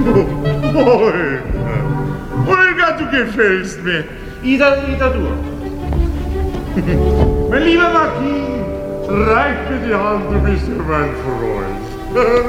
Olga, du gefällst mir. Ida, du. Mein lieber Marquis, reich mir die Hand, du bist ja mein Freund.